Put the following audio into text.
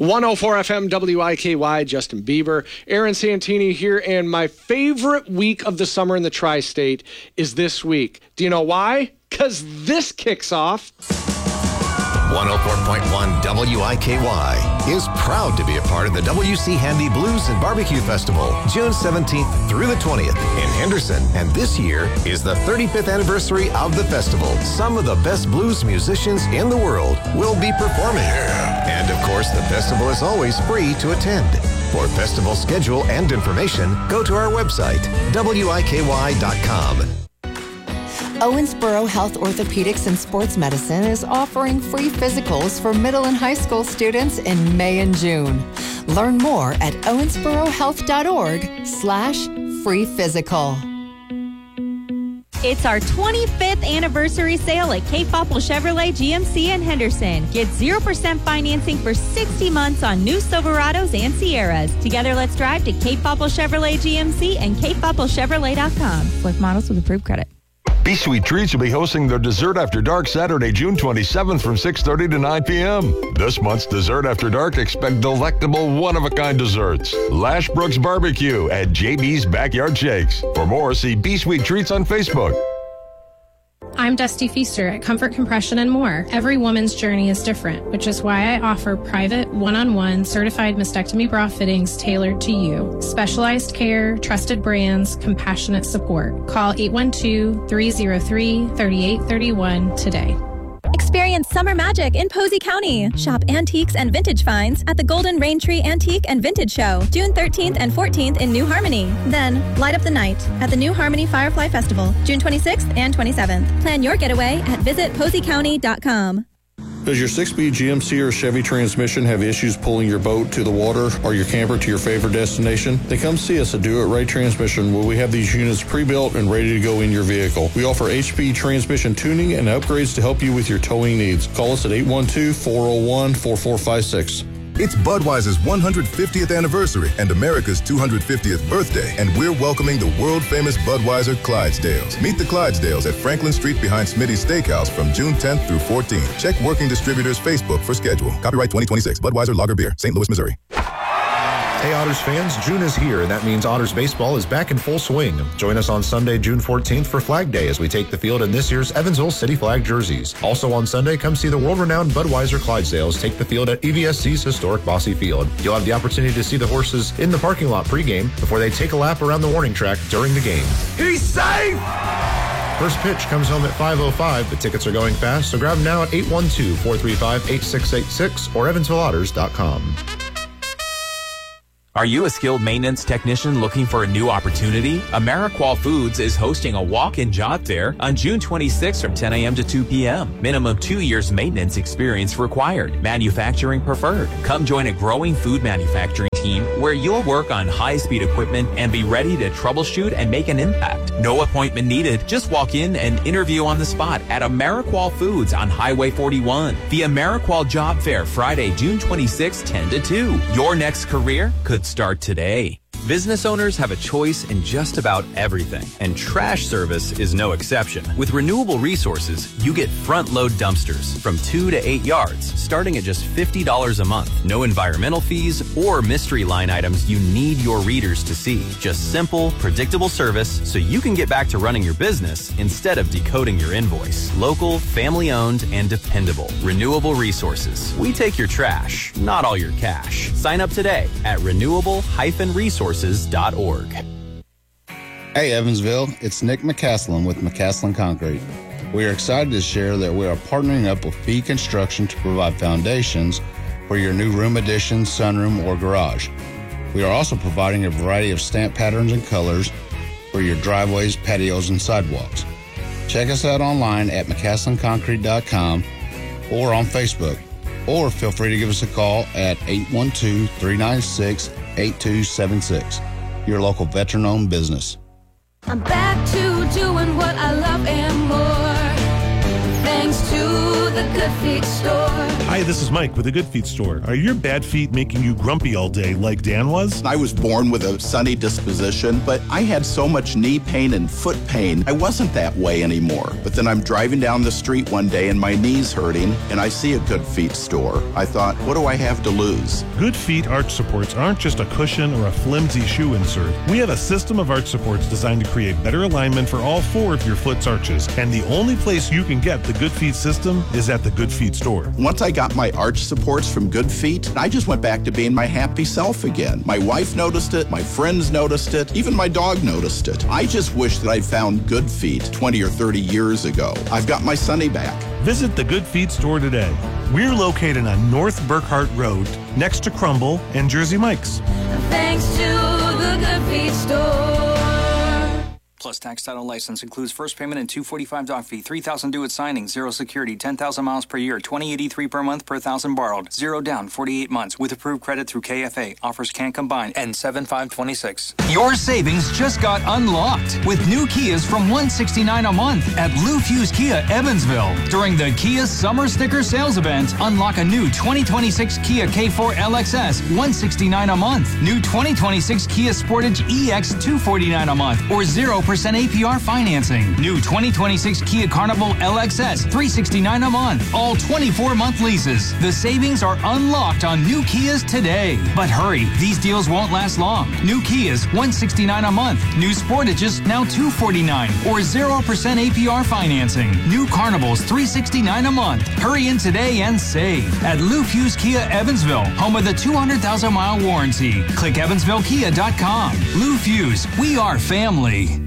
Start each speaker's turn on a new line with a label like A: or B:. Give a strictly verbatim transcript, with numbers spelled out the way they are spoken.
A: one oh four F M W I K Y, Justin Bieber, Aaron Santini here, and my favorite week of the summer in the tri-state is this week. Do you know why? Because this kicks off.
B: one oh four point one W I K Y is proud to be a part of the W C Handy Blues and Barbecue Festival, June seventeenth through the twentieth in Henderson. And this year is the thirty-fifth anniversary of the festival. Some of the best blues musicians in the world will be performing. And of course, the festival is always free to attend. For festival schedule and information, go to our website, W I K Y dot com.
C: Owensboro Health Orthopedics and Sports Medicine is offering free physicals for middle and high school students in May and June. Learn more at owensborohealth.org slash free physical.
D: It's our twenty-fifth anniversary sale at Cape Popple Chevrolet G M C in Henderson. Get zero percent financing for sixty months on new Silverados and Sierras. Together, let's drive to Cape Popple Chevrolet G M C and cape popple chevrolet dot com. With models with approved credit.
E: Be Sweet Treats will be hosting their Dessert After Dark Saturday, June twenty-seventh from six thirty to nine p.m. This month's Dessert After Dark, expect delectable one-of-a-kind desserts. Lash Brooks Barbecue at J B's Backyard Shakes. For more, see Be Sweet Treats on Facebook.
F: I'm Dusty Feaster at Comfort Compression and More. Every woman's journey is different, which is why I offer private, one-on-one, certified mastectomy bra fittings tailored to you. Specialized care, trusted brands, compassionate support. Call eight one two, three oh three, three eight three one today.
G: Experience summer magic in Posey County. Shop antiques and vintage finds at the Golden Rain Tree Antique and Vintage Show, June thirteenth and fourteenth in New Harmony. Then, light up the night at the New Harmony Firefly Festival, June twenty-sixth and twenty-seventh. Plan your getaway at visit posey county dot com.
H: Does your six-speed G M C or Chevy transmission have issues pulling your boat to the water or your camper to your favorite destination? Then come see us at Do It Right Transmission, where we have these units pre-built and ready to go in your vehicle. We offer H P transmission tuning and upgrades to help you with your towing needs. Call us at eight one two, four oh one, four four five six.
I: It's Budweiser's one hundred fiftieth anniversary and America's two hundred fiftieth birthday, and we're welcoming the world-famous Budweiser Clydesdales. Meet the Clydesdales at Franklin Street behind Smitty's Steakhouse from June tenth through fourteenth. Check Working Distributors Facebook for schedule. Copyright twenty twenty-six. Budweiser Lager Beer, Saint Louis, Missouri.
J: Hey Otters fans, June is here, and that means Otters baseball is back in full swing. Join us on Sunday, June fourteenth for Flag Day as we take the field in this year's Evansville City Flag jerseys. Also on Sunday, come see the world-renowned Budweiser Clydesdales take the field at E V S C's historic Bosse Field. You'll have the opportunity to see the horses in the parking lot pregame before they take a lap around the warning track during the game.
K: He's safe!
J: First pitch comes home at five oh five. The tickets are going fast, so grab them now at eight one two, four three five, eight six eight six or evansville otters dot com.
L: Are you a skilled maintenance technician looking for a new opportunity? Ameriqual Foods is hosting a walk-in job fair on June twenty-sixth from ten a.m. to two p.m. Minimum two years maintenance experience required. Manufacturing preferred. Come join a growing food manufacturing team where you'll work on high-speed equipment and be ready to troubleshoot and make an impact. No appointment needed. Just walk in and interview on the spot at Ameriqual Foods on Highway forty-one. The Ameriqual Job Fair, Friday, June twenty-sixth, ten to two. Your next career could start today.
M: Business owners have a choice in just about everything, and trash service is no exception. With Renewable Resources, you get front-load dumpsters from two to eight yards, starting at just fifty dollars a month. No environmental fees or mystery line items you need your readers to see. Just simple, predictable service so you can get back to running your business instead of decoding your invoice. Local, family-owned, and dependable. Renewable Resources. We take your trash, not all your cash. Sign up today at renewable dash resources dot org.
N: Hey Evansville, it's Nick McCaslin with McCaslin Concrete. We are excited to share that we are partnering up with Fee Construction to provide foundations for your new room addition, sunroom, or garage. We are also providing a variety of stamp patterns and colors for your driveways, patios, and sidewalks. Check us out online at mccaslin concrete dot com or on Facebook, or feel free to give us a call at eight one two, three nine six, eight two seven six. Your local veteran-owned business.
O: I'm back to doing what I love and more, thanks to
K: the Good Feet Store.
O: Hi, this is Mike with the Good Feet Store. Are your bad feet making you grumpy all day like Dan was?
P: I was born with a sunny disposition, but I had so much knee pain and foot pain, I wasn't that way anymore. But then I'm driving down the street one day and my knee's hurting, and I see a Good Feet store. I thought, what do I have to lose?
O: Good Feet arch supports aren't just a cushion or a flimsy shoe insert. We have a system of arch supports designed to create better alignment for all four of your foot's arches. And the only place you can get the Good Feet system is at the Good Feet Store.
P: Once I got my arch supports from Good Feet, I just went back to being my happy self again. My wife noticed it, my friends noticed it, even my dog noticed it. I just wish that I'd found Good Feet twenty or thirty years ago. I've got my Sunny back.
O: Visit the Good Feet Store today. We're located on North Burkhart Road, next to Crumble and Jersey Mike's.
K: Thanks to the Good Feet Store.
Q: Plus tax title license includes first payment and two forty-five doc fee, three thousand due at signing, zero security, ten thousand miles per year, twenty eighty-three per month per thousand borrowed, zero down, forty-eight months with approved credit through K F A. Offers can't combine. N seven five twenty-six.
R: Your savings just got unlocked with new Kias from one hundred sixty-nine dollars a month at Blue Fuse Kia Evansville. During the Kia Summer Sticker Sales Event, unlock a new twenty twenty-six Kia K four L X S, one hundred sixty-nine dollars a month. New twenty twenty-six Kia Sportage E X, two hundred forty-nine dollars a month or zero percent A P R financing. New twenty twenty-six Kia Carnival L X S, three hundred sixty-nine dollars a month. All twenty-four month leases. The savings are unlocked on new Kias today. But hurry, these deals won't last long. New Kias, one hundred sixty-nine dollars a month. New Sportages, now two hundred forty-nine dollars or zero percent A P R financing. New Carnivals, three hundred sixty-nine dollars a month. Hurry in today and save at Blue Fuse Kia Evansville, home of the two hundred thousand mile warranty. Click evansville kia dot com. Blue Fuse, we are family.